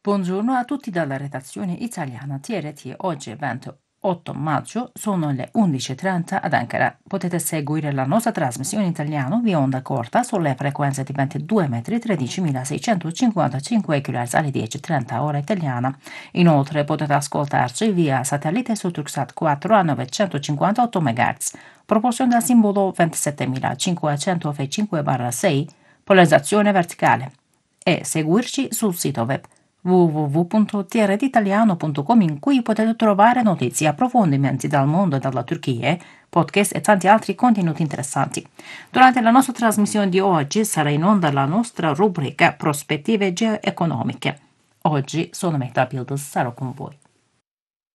Buongiorno a tutti dalla redazione italiana TRT. Oggi è 28 maggio, sono le 11:30 ad Ankara. Potete seguire la nostra trasmissione in italiano via onda corta sulle frequenze di 22 metri 13.655 kHz alle 10:30 ora italiana. Inoltre potete ascoltarci via satellite su Turksat 4 a 958 MHz, proporzionale al simbolo 27505/6, polarizzazione verticale, e seguirci sul sito web www.trditaliano.com, in cui potete trovare notizie, approfondimenti dal mondo e dalla Turchia, podcast e tanti altri contenuti interessanti. Durante la nostra trasmissione di oggi sarà in onda la nostra rubrica Prospettive geoeconomiche. Oggi sono Mehtap Yıldız, sarò con voi.